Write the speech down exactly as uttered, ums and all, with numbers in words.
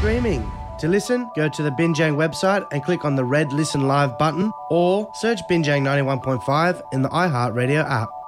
streaming. To listen, go to the Binjang website and click on the red Listen Live button or search Binjang ninety-one point five in the iHeartRadio app.